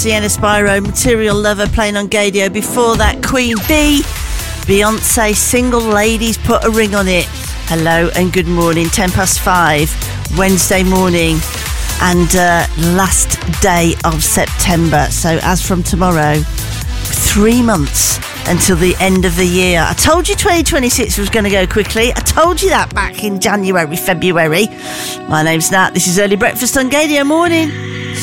Sienna Spyro, Material Lover, playing on Gadio. Before that, Queen Bee, Beyonce, Single Ladies, Put a Ring on It. Hello and good morning. 5:10, Wednesday morning, and last day of September. So as from tomorrow, 3 months until the end of the year. I told you 2026 was going to go quickly. I told you that back in January, February. My name's Nat. This is Early Breakfast on Gadio. Morning.